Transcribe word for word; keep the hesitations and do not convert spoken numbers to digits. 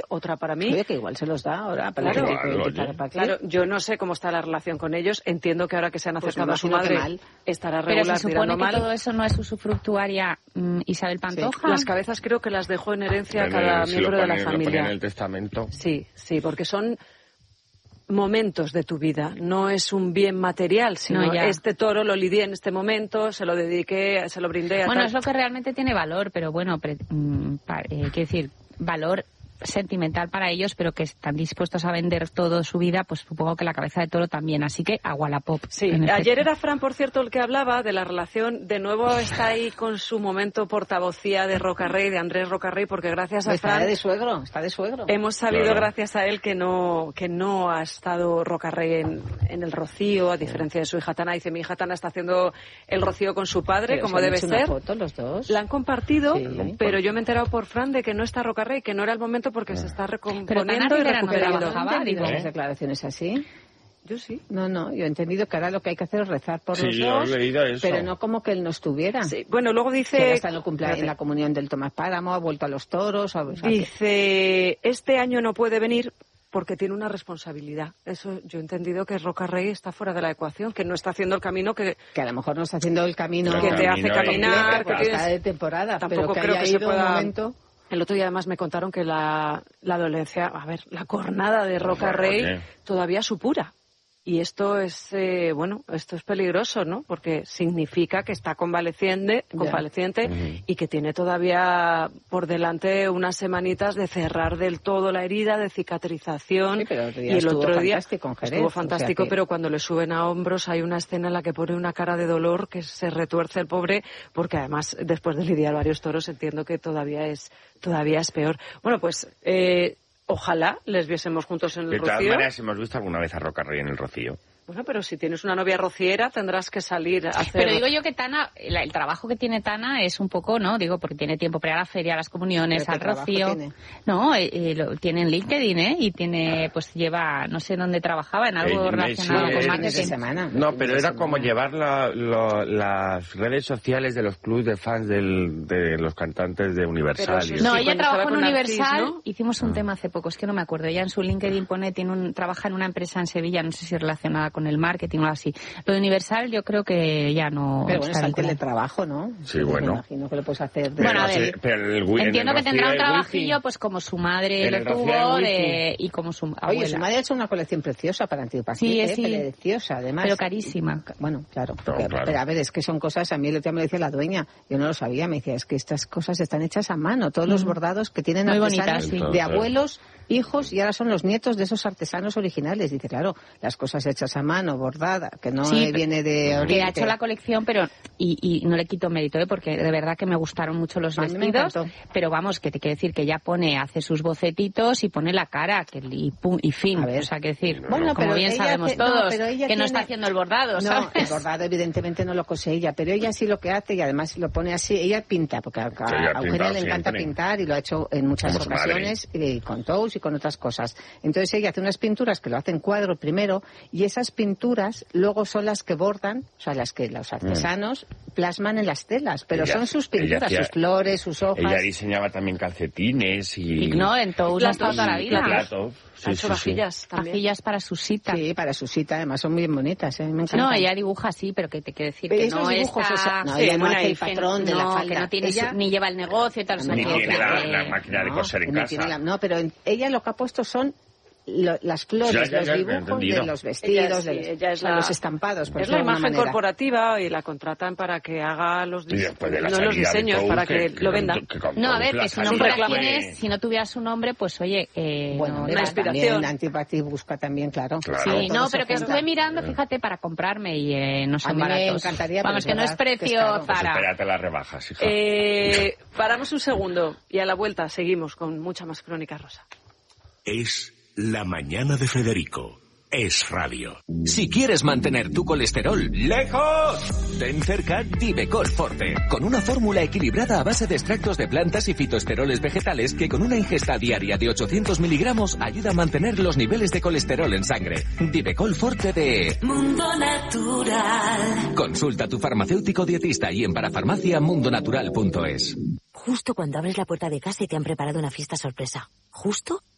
otra para mí. Oye, que igual se los da ahora. Para claro, que, claro, que, para, para claro, yo no sé cómo está la relación con ellos. Entiendo que ahora que se han acercado pues a su madre mal. estará regular, Pero se supone tirando que mal. todo eso no es usufructuaria mm, Isabel Pantoja. Sí. Las cabezas creo que las dejó en herencia a En cada el- si miembro lo de la ponía- lo familia. ponía en el testamento. Sí, sí, porque son momentos de tu vida, no es un bien material, sino No, ya. este toro lo lidié en este momento, se lo dediqué, se lo brindé a Bueno, tal. es lo que realmente tiene valor, pero bueno, pre, mm, pa, eh, quiero decir, valor sentimental para ellos, pero que están dispuestos a vender toda su vida, pues supongo que la cabeza de toro también, así que a Wallapop. Sí, en efecto. ayer era Fran, por cierto, el que hablaba de la relación, de nuevo está ahí con su momento portavocía de Rocarrey, de Andrés Rocarrey, porque gracias a Está Fran de suegro, está de suegro. hemos sabido Claro. gracias a él que no que no ha estado Rocarrey en, en el Rocío, a diferencia de su hija Tana. Dice, mi hija Tana está haciendo el Rocío con su padre, Pero como se han debe hecho ser. una foto los dos. La han compartido, Sí. pero yo me he enterado por Fran de que no está Rocarrey, que no era el momento porque se está Pero Tana recomponiendo y Rivera no recuperando. trabajaba, ¿Han digo. entendido las declaraciones así? Yo sí. No, no, yo he entendido que ahora lo que hay que hacer es rezar por Sí, los yo he dos, leído eso. pero no como que él no estuviera. Sí. Bueno, luego Que dice... ahora está en, el cumplea- en la comunión del Tomás Páramo, ha vuelto a los toros. O sea, que- Dice, este año no puede venir porque tiene una responsabilidad. Eso yo he entendido que Rocarrey está fuera de la ecuación, que no está haciendo el camino que... que a lo mejor no está haciendo el camino Que te hace camino caminar, completo, que está tienes- de temporada, Tampoco pero que creo haya que se ido un pueda... momento. El otro día además me contaron que la, la dolencia, a ver, la cornada de Rocarrey Joder. todavía supura. Y esto es, eh, bueno, esto es peligroso, ¿no? Porque significa que está convaleciente, Ya. convaleciente Ujú. y que tiene todavía por delante unas semanitas de cerrar del todo la herida, de cicatrización. Sí, pero el otro día y el estuvo otro día fantástico en Jerez, estuvo o sea fantástico, que- pero cuando le suben a hombros hay una escena en la que pone una cara de dolor que se retuerce el pobre, porque además después de lidiar varios toros entiendo que todavía es todavía es peor. Bueno, pues eh, ojalá les viésemos juntos en el De todas Rocío. maneras, hemos visto alguna vez a Rocarrey en el Rocío. Bueno, pero si tienes una novia rociera tendrás que salir a hacer... Pero digo yo que Tana, la- el trabajo que tiene Tana es un poco, ¿no? Digo, porque tiene tiempo para ir a la feria, a las comuniones, ¿Pero al qué trabajo Rocío. tiene? No, eh, eh, lo, tiene en LinkedIn, ¿eh? Y tiene, pues lleva, no sé dónde trabajaba, en algo Eh, relacionado sí, con eh, Fines de marketing. semana. No, Fines pero de era semana. como llevar la- lo- las redes sociales de los clubes de fans del- de los cantantes de Universal. Pero y eso No, Sí, ella cuando trabajó estaba en con Universal, Narcis, ¿no? hicimos un tema hace poco, es que no me acuerdo. Ella en su LinkedIn pone, tiene un, trabaja en una empresa en Sevilla, no sé si relacionada con el marketing o algo así. Lo de Universal yo creo que ya no Pero bueno, está está el vinculado. teletrabajo, ¿no? Sí, bueno. Me imagino que lo puedes hacer. de- Bueno, a Pero ver, sí, pero el wi- en Entiendo el que tendrá un Rocío hay trabajillo, wifi. pues como su madre En lo el Rocío tuvo hay de, wifi. y como su Oye, abuela. su madre ha hecho una colección preciosa para Antipasti, Sí, ¿eh? sí. Preciosa, además. Pero carísima. Bueno, claro. No, porque- claro. Pero a ver, es que son cosas, a mí el otro día me lo decía la dueña, yo no lo sabía, me decía, es que estas cosas están hechas a mano, todos los Mm. bordados que tienen Muy artesanos bonitas, sí. de abuelos, hijos, y ahora son los nietos de esos artesanos originales. Dice, claro, las cosas hechas a mano, bordada, que no Sí, eh, viene de que Oriente. ha hecho la colección, pero y, y no le quito mérito, ¿eh? Porque de verdad que me gustaron mucho los A mí me vestidos, encantó. pero vamos, que te quiero decir que ella pone, hace sus bocetitos y pone la cara, que y, pum, y fin, A ver. o sea, que decir, Bueno, como pero bien ella sabemos hace- no, todos, pero ella que no está tiene- haciendo el bordado, No, ¿sabes? el bordado evidentemente no lo cose ella, pero ella sí lo que hace y además lo pone así, ella pinta, porque a, a ella ha Eugenia pintado le encanta siempre. pintar y lo ha hecho en muchas Como su madre. ocasiones, y con Tous y con otras cosas. Entonces ella hace unas pinturas que lo hace en cuadro primero y esas pinturas luego son las que bordan, o sea, las que los artesanos plasman en las telas, pero Ella- son sus ella pinturas, hacía- sus flores, sus hojas. Ella diseñaba también calcetines y... Y no, en Tous ha estado toda la y vida. platos. ha hecho vajillas también. Vajillas para sus citas. Sí, para su cita, además son muy bonitas, ¿eh? Me encantan. No, ella dibuja sí, pero que te quiero decir Pero que esos no dibujos, está... o sea, no, Sí, ella no bueno, hace el y que patrón de la no, falda. que no tiene Ella- su- ni lleva el negocio y tal. o sea, Ni quiero tiene decir la, que- la máquina de No, coser en ni casa. tiene la- no, pero en- ella lo que ha puesto son lo- las flores, Ya, ya, los ya, dibujos entendido. de los vestidos, Ella, de sí, los, ella es o sea, la- los estampados. por Es decirlo la de alguna imagen manera. corporativa y la contratan para que haga los, Y dis- después de la no los salida de diseños, Tous, para que, lo venda. que con No, a Tous ver, la que si no salida fuera fue- quién es, si no tuviera su nombre, pues oye, eh, Bueno, no, una nada. inspiración. también Antipati busca también, claro. Claro. Sí, Todo no, se pero que junta. estuve mirando, fíjate, para comprarme y eh, no son A mí me baratos. encantaría, pero Vamos, es que no es verdad que es precio caro. Pues Zara. espérate las rebajas, hija. Eh, paramos un segundo y a la vuelta seguimos con mucha más Crónica Rosa. Es La Mañana de Federico. Es radio. Si quieres mantener tu colesterol lejos, ten cerca Divecol Forte, con una fórmula equilibrada a base de extractos de plantas y fitoesteroles vegetales que con una ingesta diaria de ochocientos miligramos ayuda a mantener los niveles de colesterol en sangre. Divecol Forte de Mundo Natural. Consulta a tu farmacéutico dietista y en parafarmacia mundonatural punto es. Justo cuando abres la puerta de casa y te han preparado una fiesta sorpresa. ¿Justo?